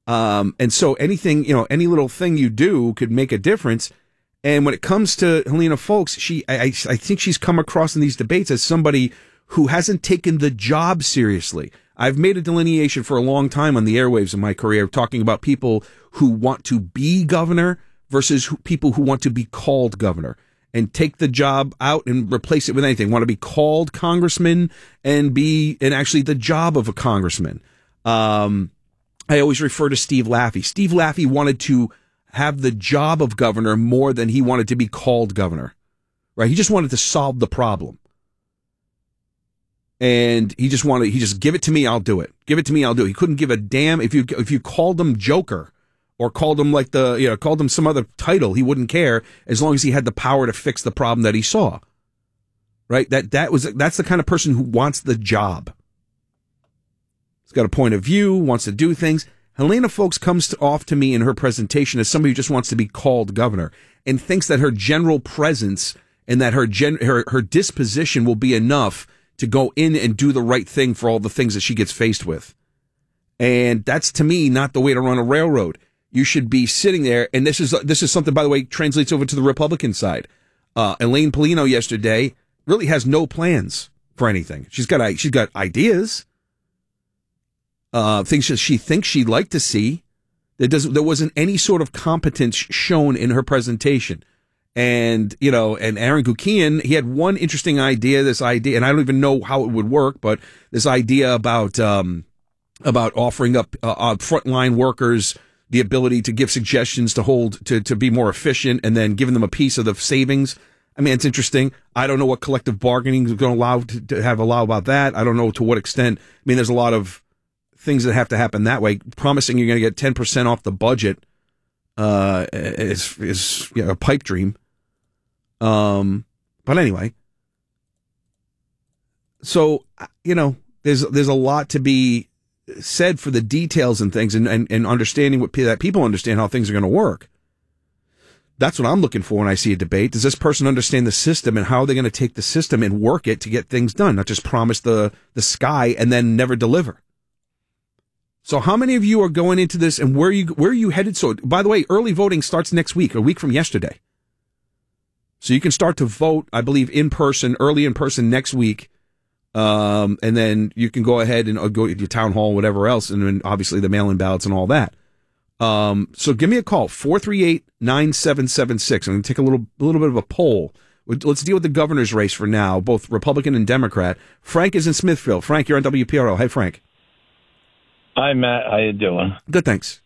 And so anything, any little thing you do could make a difference. And when it comes to Helena Foulkes, I think she's come across in these debates as somebody who hasn't taken the job seriously. I've made a delineation for a long time on the airwaves in my career, talking about people who want to be governor versus people who want to be called governor and take the job out and replace it with anything. Want to be called congressman and actually the job of a congressman. I always refer to Steve Laffey. Steve Laffey wanted to have the job of governor more than he wanted to be called governor, right? He just wanted to solve the problem. And he just give it to me, I'll do it. Give it to me, I'll do it. He couldn't give a damn if you called him Joker or called him called him some other title. He wouldn't care as long as he had the power to fix the problem that he saw. Right? That's the kind of person who wants the job. He's got a point of view, wants to do things. Helena Foulkes comes off to me in her presentation as somebody who just wants to be called governor and thinks that her general presence and that her disposition will be enough to go in and do the right thing for all the things that she gets faced with. And that's, to me, not the way to run a railroad. You should be sitting there, and this is something, by the way, translates over to the Republican side. Elaine Polino yesterday really has no plans for anything. She's got ideas, things that she thinks she'd like to see. There wasn't any sort of competence shown in her presentation. And Aaron Gukian, he had one interesting idea, and I don't even know how it would work, but this idea about offering up frontline workers the ability to give suggestions to be more efficient and then giving them a piece of the savings. I mean, it's interesting. I don't know what collective bargaining is going to allow about that. I don't know to what extent. I mean, there's a lot of things that have to happen that way. Promising you're going to get 10% off the budget is a pipe dream. But anyway, so, there's a lot to be said for the details and things and understanding that people understand how things are going to work. That's what I'm looking for when I see a debate. Does this person understand the system and how they're going to take the system and work it to get things done, not just promise the sky and then never deliver? So how many of you are going into this and where are you headed? So, by the way, early voting starts next week, a week from yesterday. So you can start to vote, I believe, early in person next week. And then you can go ahead and go to your town hall, whatever else, and then obviously the mail-in ballots and all that. So give me a call, 438-9776. I'm going to take a little bit of a poll. Let's deal with the governor's race for now, both Republican and Democrat. Frank is in Smithfield. Frank, you're on WPRO. Hey, Frank. Hi, Matt. How you doing? Good, thanks.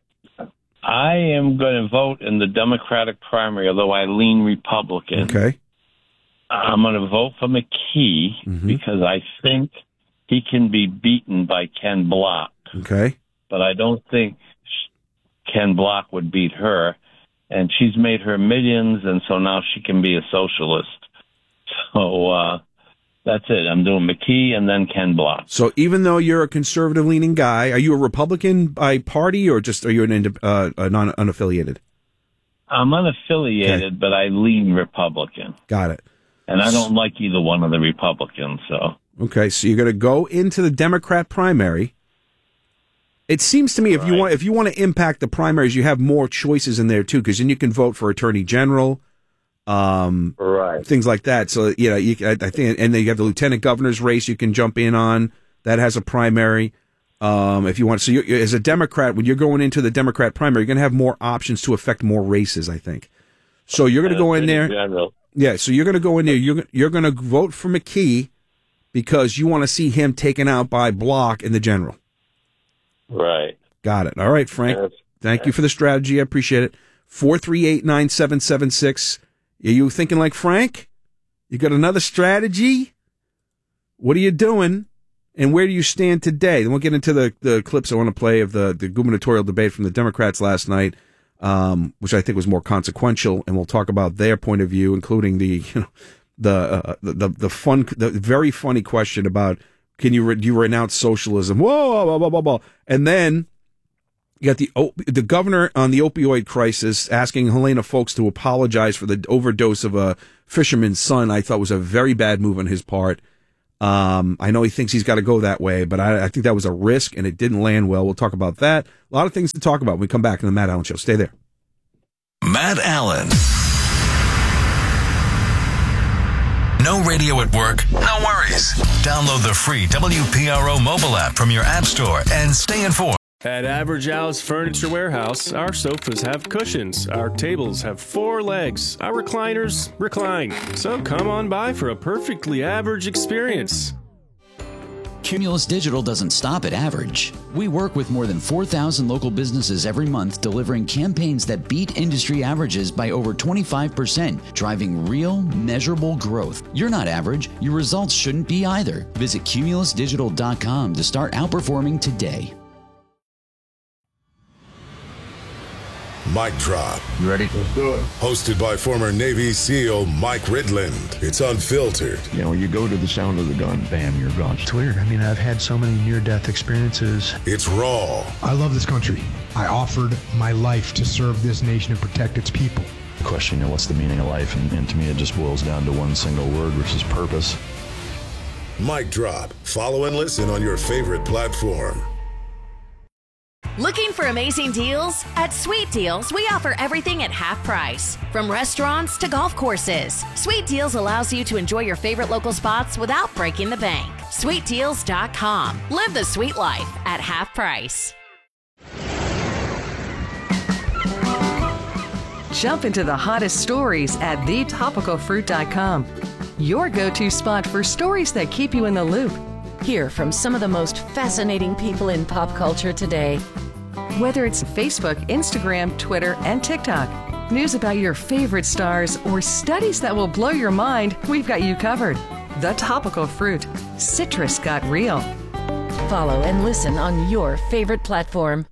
I am going to vote in the Democratic primary, although I lean Republican. Okay. I'm going to vote for McKee because I think he can be beaten by Ken Block. Okay. But I don't think Ken Block would beat her. And she's made her millions, and so now she can be a socialist. So that's it. I'm doing McKee and then Ken Block. So even though you're a conservative-leaning guy, are you a Republican by party or just are you unaffiliated? I'm unaffiliated, but I lean Republican. Got it. And I don't like either one of the Republicans. So okay, so you're going to go into the Democrat primary. It seems to me if you want to impact the primaries, you have more choices in there too, because then you can vote for Attorney General. Things like that. So, I think, and then you have the lieutenant governor's race you can jump in on. That has a primary. If you want. So as a Democrat, when you're going into the Democrat primary, you're going to have more options to affect more races, I think. So you're going to go in there. Yeah. So you're going to go in there. You're going to vote for McKee because you want to see him taken out by Block in the general. Right. Got it. All right, Frank. Yes. Thank you for the strategy. I appreciate it. 438-9776. Are you thinking like Frank? You got another strategy? What are you doing? And where do you stand today? Then we'll get into the clips I want to play of the gubernatorial debate from the Democrats last night, which I think was more consequential, and we'll talk about their point of view, including the very funny question about do you renounce socialism? Whoa. And then you got the governor on the opioid crisis asking Helena Foulkes to apologize for the overdose of a fisherman's son. I thought was a very bad move on his part. I know he thinks he's got to go that way, but I think that was a risk, and it didn't land well. We'll talk about that. A lot of things to talk about when we come back in the Matt Allen Show. Stay there. Matt Allen. No radio at work? No worries. Download the free WPRO mobile app from your app store and stay informed. At Average Al's Furniture Warehouse, our sofas have cushions, our tables have 4 legs, our recliners recline. So come on by for a perfectly average experience. Cumulus Digital doesn't stop at average. We work with more than 4,000 local businesses every month, delivering campaigns that beat industry averages by over 25%, driving real, measurable growth. You're not average. Your results shouldn't be either. Visit cumulusdigital.com to start outperforming today. Mic Drop. You ready? Let's do it. Hosted by former Navy SEAL Mike Ridland. It's unfiltered. You know, you go to the sound of the gun, bam, you're gone. It's weird. I mean, I've had so many near-death experiences. It's raw. I love this country. I offered my life to serve this nation and protect its people. The question, you know, what's the meaning of life? And to me, it just boils down to one single word, which is purpose. Mic Drop. Follow and listen on your favorite platform. Looking for amazing deals? At Sweet Deals, we offer everything at half price. From restaurants to golf courses, Sweet Deals allows you to enjoy your favorite local spots without breaking the bank. SweetDeals.com. Live the sweet life at half price. Jump into the hottest stories at thetopicalfruit.com. Your go-to spot for stories that keep you in the loop. Hear from some of the most fascinating people in pop culture today. Whether it's Facebook, Instagram, Twitter, and TikTok, news about your favorite stars, or studies that will blow your mind, we've got you covered. The Topical Fruit. Citrus got real. Follow and listen on your favorite platform.